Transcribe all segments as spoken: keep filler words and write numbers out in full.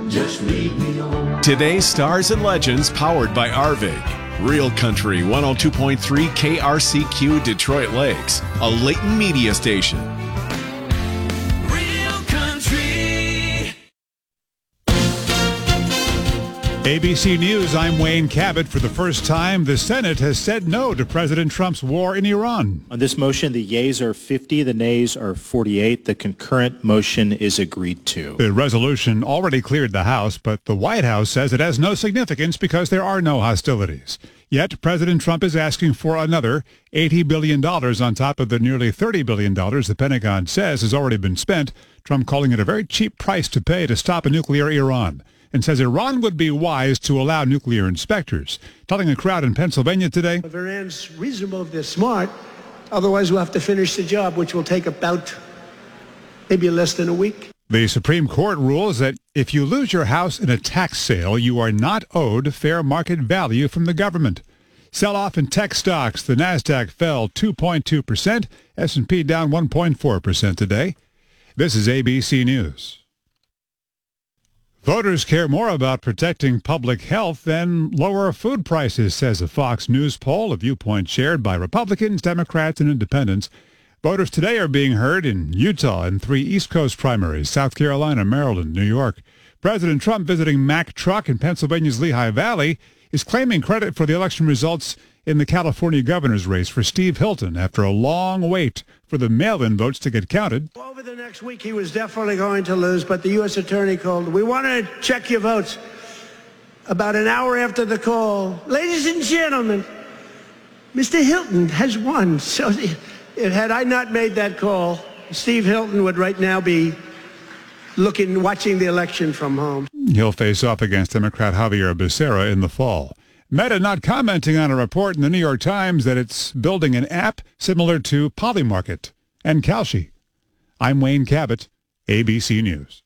Just lead me on. Today's Stars and Legends powered by Arvig. Real Country one oh two point three K R C Q Detroit Lakes, a Leighton media station. Real Country. A B C News, I'm Wayne Cabot. For the first time, the Senate has said no to President Trump's war in Iran. On this motion, the yeas are fifty, the nays are forty-eight. The concurrent motion is agreed to. The resolution already cleared the House, but the White House says it has no significance because there are no hostilities. Yet, President Trump is asking for another eighty billion dollars on top of the nearly thirty billion dollars the Pentagon says has already been spent, Trump calling it a very cheap price to pay to stop a nuclear Iran, and says Iran would be wise to allow nuclear inspectors. Telling a crowd in Pennsylvania today, If Iran's reasonable, if they're smart, otherwise we'll have to finish the job, which will take about maybe less than a week. The Supreme Court rules that if you lose your house in a tax sale, you are not owed fair market value from the government. Sell-off in tech stocks. The Nasdaq fell two point two percent, S and P down one point four percent today. This is A B C News. Voters care more about protecting public health than lower food prices, says a Fox News poll, a viewpoint shared by Republicans, Democrats, and Independents. Voters today are being heard in Utah and three East Coast primaries, South Carolina, Maryland, New York. President Trump, visiting Mack Truck in Pennsylvania's Lehigh Valley, is claiming credit for the election results in the California governor's race for Steve Hilton after a long wait for the mail-in votes to get counted. Over the next week, he was definitely going to lose, but the U S attorney called. We want to check your votes. About an hour after the call, ladies and gentlemen, Mister Hilton has won. So if had I not made that call, Steve Hilton would right now be looking, watching the election from home. He'll face off against Democrat Javier Becerra in the fall. Meta not commenting on a report in the New York Times that it's building an app similar to Polymarket and Kalshi. I'm Wayne Cabot, A B C News.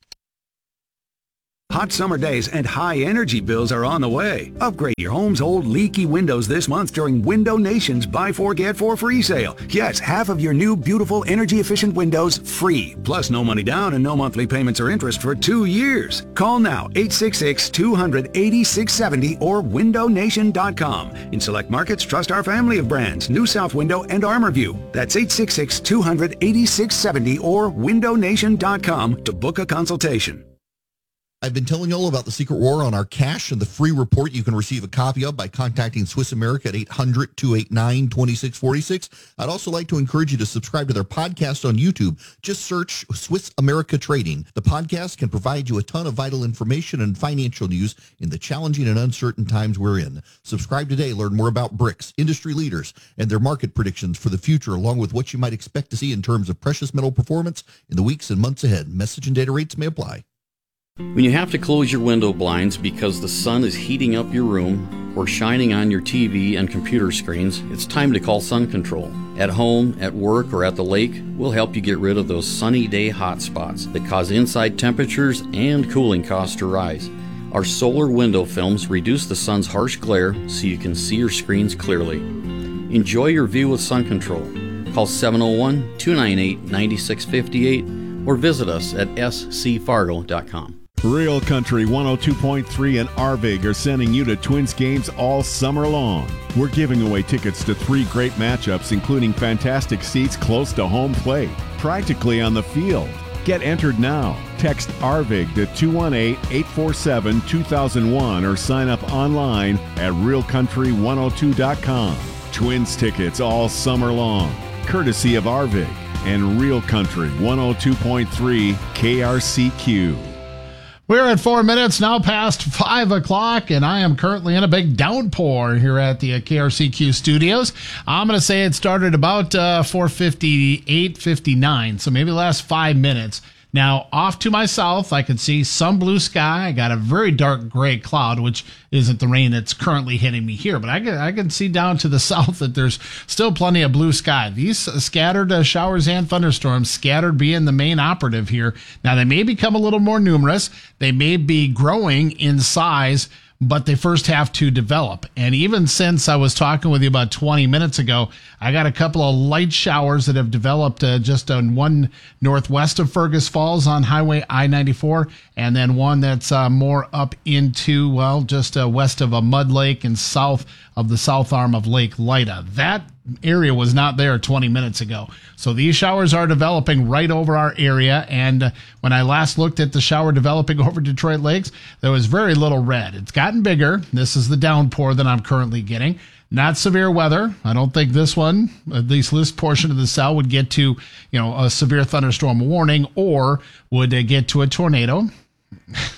Hot summer days and high energy bills are on the way. Upgrade your home's old leaky windows this month during Window Nation's Buy Four Get Four free sale. Yes, half of your new beautiful energy efficient windows free. Plus no money down and no monthly payments or interest for two years. Call now eight six six, two hundred, eighty-six seventy or window nation dot com. In select markets, trust our family of brands, New South Window and ArmorView. That's eight six six, two hundred, eighty-six seventy or window nation dot com to book a consultation. I've been telling you all about the secret war on our cash and the free report you can receive a copy of by contacting Swiss America at eight hundred, two eight nine, two six four six. I'd also like to encourage you to subscribe to their podcast on YouTube. Just search Swiss America Trading. The podcast can provide you a ton of vital information and financial news in the challenging and uncertain times we're in. Subscribe today. Learn more about BRICS, industry leaders, and their market predictions for the future, along with what you might expect to see in terms of precious metal performance in the weeks and months ahead. Message and data rates may apply. When you have to close your window blinds because the sun is heating up your room or shining on your T V and computer screens, it's time to call Sun Control. At home, at work, or at the lake, we'll help you get rid of those sunny day hot spots that cause inside temperatures and cooling costs to rise. Our solar window films reduce the sun's harsh glare so you can see your screens clearly. Enjoy your view with Sun Control. Call seven oh one, two nine eight, nine six five eight or visit us at s c fargo dot com. Real Country one oh two point three and Arvig are sending you to Twins games all summer long. We're giving away tickets to three great matchups, including fantastic seats close to home plate, practically on the field. Get entered now. Text Arvig to two one eight, eight four seven, two thousand one or sign up online at real country one oh two dot com. Twins tickets all summer long, courtesy of Arvig and Real Country one oh two point three K R C Q. We're at four minutes now past five o'clock, and I am currently in a big downpour here at the K R C Q studios. I'm going to say it started about uh, four fifty-eight, fifty-nine, so maybe the last five minutes. Now, off to my south, I can see some blue sky. I got a very dark gray cloud, which isn't the rain that's currently hitting me here. But I can, I can see down to the south that there's still plenty of blue sky. These scattered uh, showers and thunderstorms, scattered being the main operative here. Now, they may become a little more numerous. They may be growing in size but they first have to develop. And even since I was talking with you about twenty minutes ago, I got a couple of light showers that have developed uh, just on one northwest of Fergus Falls on Highway I ninety-four, and then one that's uh, more up into, well, just uh, west of a mud lake and south of the south arm of Lake Lida. That area was not there twenty minutes ago. So these showers are developing right over our area. And uh, when I last looked at the shower developing over Detroit Lakes, there was very little red. It's gotten bigger. This is the downpour that I'm currently getting. Not severe weather. I don't think this one, at least this portion of the cell, would get to, you know, a severe thunderstorm warning or would uh, get to a tornado.